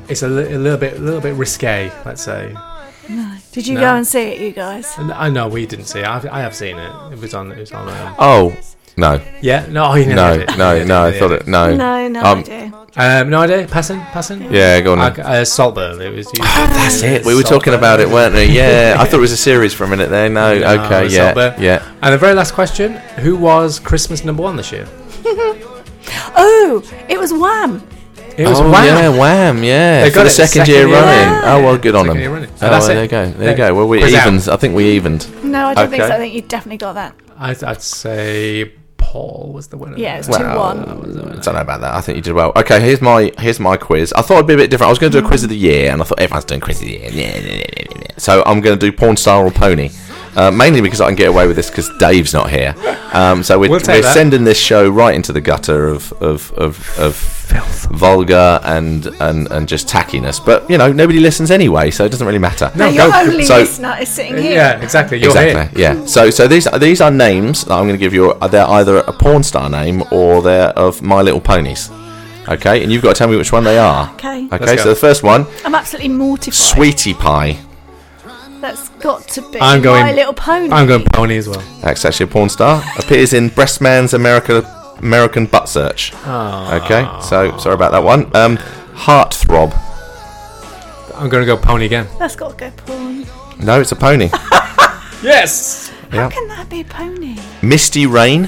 it's a little bit risque, let's say. No. Did you go and see it, you guys? I know we didn't see it. I have seen it. It was on. Oh no. Yeah. No. You never did. No. I thought it. No. No idea. No idea. Passing. Yeah, go on. Saltburn. It was. That's it. We were talking about it, weren't we? Yeah. I thought it was a series for a minute there. No. Okay. Yeah. Saltburn. Yeah. And the very last question: who was Christmas #1 this year? Oh, it was Wham. It was Wham. Yeah, Wham. Yeah. They For got the it second year running. Yeah. Oh well, good on them. That's there you go. There you go. Well, we Quiz out. evened. I think we evened. No, I don't think so. Okay. I think you definitely got that. I'd say Paul was the winner. Yeah, it's Well, 2-1. I don't know about that. I think you did well. Okay, here's my quiz. I thought it'd be a bit different. I was going to do a quiz of the year, and I thought everyone's doing quiz of the year. Yeah. So I'm going to do porn star or pony. Mainly because I can get away with this because Dave's not here. So we're sending this show right into the gutter of filth, vulgar and just tackiness. But nobody listens anyway, so it doesn't really matter. No, your only listener is sitting here. Yeah, exactly. You're here. Yeah. So these are names that I'm going to give you. They're either a porn star name or they're of My Little Ponies. Okay, and you've got to tell me which one they are. Okay. Okay. So the first one, I'm absolutely mortified. Sweetie Pie. That's got to be I'm going, My Little Pony. I'm going Pony as well. That's actually a porn star. Appears in Breastman's American Butt Search. Okay, so sorry about that one. Heartthrob. I'm going to go Pony again. That's got to go porn. No, it's a pony. Yes. How can that be a pony? Misty Rain.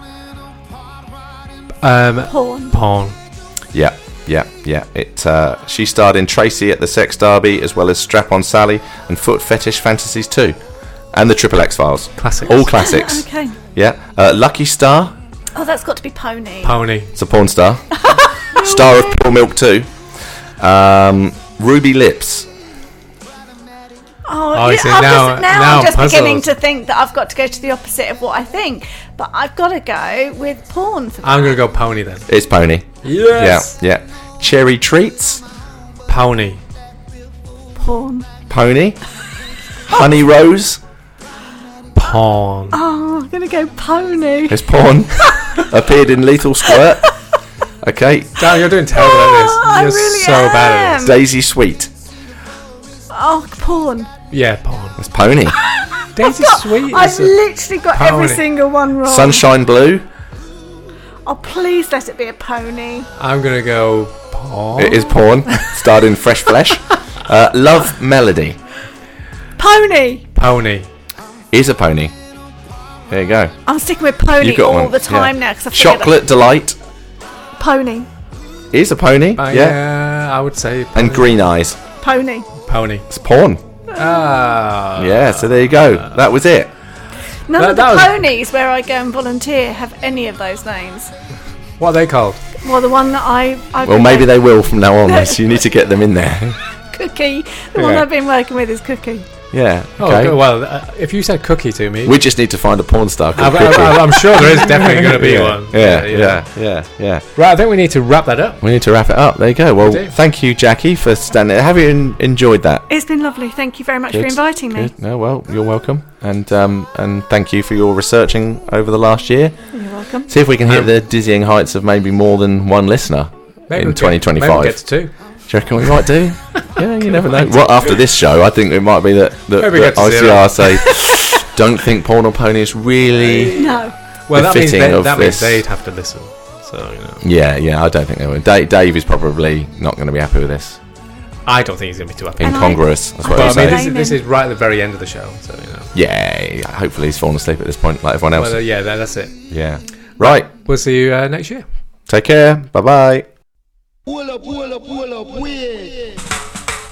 Porn. Yeah. She starred in Tracy at the Sex Derby, as well as Strap on Sally and Foot Fetish Fantasies 2, and the Triple X Files. Classics. All classics. Okay. Yeah. Lucky Star. Oh, that's got to be Pony. Pony. It's a porn star. Star of Pure Milk 2. Ruby Lips. Oh, I see. now Now I'm just puzzled. beginning to think that I've got to go to the opposite of what I think. But I've got to go with porn for that. I'm going to go Pony then. It's Pony. Yes. Yeah. Cherry Treats. Pony. Porn. Pony. Honey Rose. Porn. Oh, I'm going to go Pony. It's porn. Appeared in Lethal Squirt. Okay. Dan, you're doing terrible at this. I You're really so bad at am. this. Daisy Sweet. Oh, porn. Yeah, Porn. It's Pony. Daisy Sweet. I've literally got every Pony. single one wrong. Sunshine Blue. Oh, please let it be a pony. I'm going to go Porn. It is porn. Starred in Fresh Flesh. Love Melody. Pony. Pony. Is a pony. There you go. I'm sticking with pony You've got all one. the time Yeah. now because I forget Chocolate Delight. that. Pony. Is a pony. Yeah. Yeah, I would say Pony. And Green Eyes. Pony. Pony. It's porn. Yeah, So there you go. That was it. None of the that was- ponies where I go and volunteer have any of those names. What are they called? Well, the one that I've Well, been maybe working- they will from now on. So you need to get them in there. Cookie. The one Yeah. I've been working with is Cookie. Yeah. Oh, Okay. good. Well, if you said Cookie to me, We just need to find a porn star called I'm Cookie. sure there is definitely going to be one. Yeah. Right, I think we need to wrap that up. We need to wrap it up. There you go. Well, do. thank you, Jackie, for standing there. Have you enjoyed that? It's been lovely. Thank you very much for Good, inviting me. Good. No, well, you're welcome. And thank you for your researching over the last year. You're welcome. See if we can hit the dizzying heights of maybe more than one listener Maybe in we'll 2025. Maybe we'll get to 2. Do you reckon we might do? Yeah, you never know. Well, after this show, I think it might be that Maybe get to ICR say, don't think Porn or Pony is really... No. Well, that means, Befitting of that means this. they'd have to listen. So, Yeah, I don't think they will. Dave is probably not going to be happy with this. I don't think he's going to be too happy. Incongruous, that's what Well, he I mean, says. this is right at the very end of the show, so, Yeah, hopefully he's fallen asleep at this point, like everyone else. Well, yeah, that's it. Yeah. Right. We'll see you next year. Take care. Bye-bye. Pull up, wait.